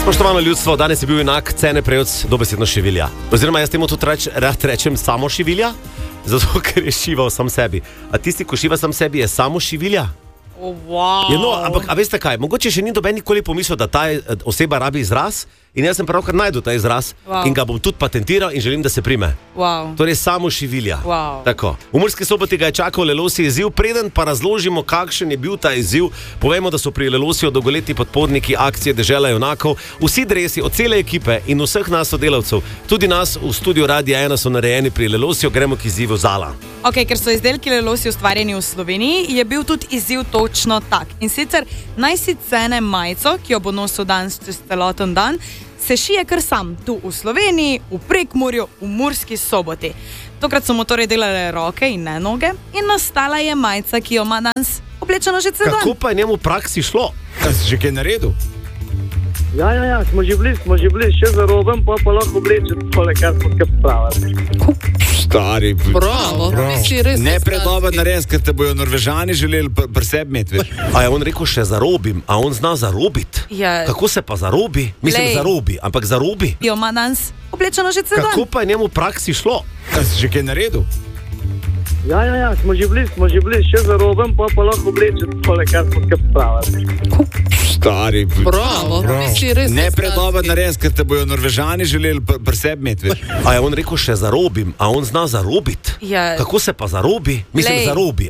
Spoštovano ljudstvo, danes je bil junak Cene Prevc dobesedno šivilja. Oziroma jaz temu tudi rad rečem samo šivilja, zato ker je šival sam sebi. A tisti, ko šiva sam sebi, je samo šivilja? Wow. No, ampak a veste kaj, mogoče še ni noben nikoli pomislil, da ta oseba rabi izraz in jaz sem pravkar najdu ta izraz in ga bom tudi patentiral in želim, da se prime. Torej samo šivilja. Tako. V Murski Soboti ga je čakal Lelosi izziv, preden pa razložimo, kakšen je bil ta izziv. Povemo, da so pri Lelosiju dolgoletni podporniki akcije Dežela junakov. Vsi dresi od cele ekipe in vseh nas sodelavcev, tudi nas v studiu Radia 1 so narejeni pri Lelosiju, gremo k izzivu Zala. Ok, ker so izdelki Lelosi ustvarjeni v Sloveniji, je bil tudi izziv točno tak. In sicer naj si cene majico, ki jo bo nosil danes čez celoten dan, se šije kar sam, tu v Sloveniji, v Prekmurju, v Murski Soboti. Tokrat so mu torej delale roke in ne noge in nastala je majica, ki jo ima danes oblečeno že cel dan. Kako pa je njemu v praksi šlo? Si že kaj naredil? Ja, smo že bili, še zarobem, pa lahko oblečem tole, kar smo kaj pravili. Stari, bravo. Ne predober narediti, ker te bojo Norvežani želeli pri sebi imeti, veš. A je on rekel še zarobim, a on zna zarobiti? Ja. Kako se pa zarobi? Mislim, zarobi, ampak zarobi. Jo ima danes oblečeno že cel dan. Kako pa je njemu v praksi šlo? Si že kaj naredil? Ja, smo že bili, še zarobem, pa lahko oblečem tole, kar smo kaj pravili. Stari, bravo. Ne predober narediti, ker te bojo Norvežani želeli pri sebi imeti, veš. A je on rekel še zarobim, a on zna zarobiti? Ja. Kako se pa zarobi? Mislim, zarobi.